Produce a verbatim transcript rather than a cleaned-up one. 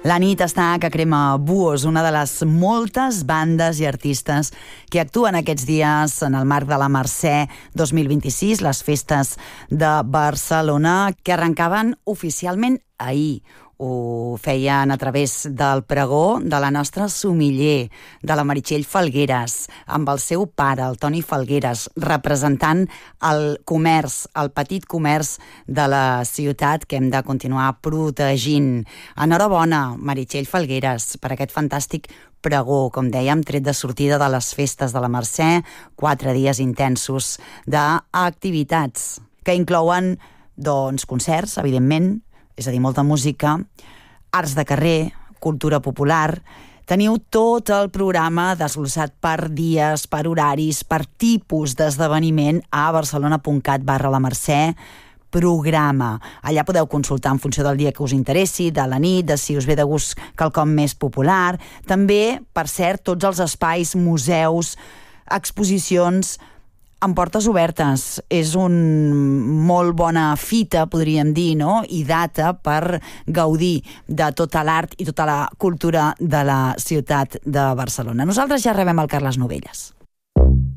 La nit està que crema Buos, una de les moltes bandes i artistes que actuen aquests dies en el marc de la Mercè dos mil vint-i-sis, les festes de Barcelona, que arrencaven oficialment ahir. Ho feien a través del pregó de la nostra sumiller, de la Meritxell Falgueres, amb el seu pare, el Toni Falgueres, representant el comerç, el petit comerç de la ciutat que hem de continuar protegint. Enhorabona, Meritxell Falgueres, per aquest fantàstic pregó, com dèiem, tret de sortida de les festes de la Mercè, quatre dies intensos d'activitats que inclouen, doncs, concerts, evidentment, és a dir, molta música, arts de carrer, cultura popular. Teniu tot el programa desglossat per dies, per horaris, per tipus d'esdeveniment a barcelona punt cat barra la Mercè programa. Allà podeu consultar en funció del dia que us interessi, de la nit, de si us ve de gust quelcom més popular. També, per cert, tots els espais, museus, exposicions amb portes obertes. És una molt bona fita, podríem dir, no? I data per gaudir de tota l'art i tota la cultura de la ciutat de Barcelona. Nosaltres ja rebem el Carles Novelles.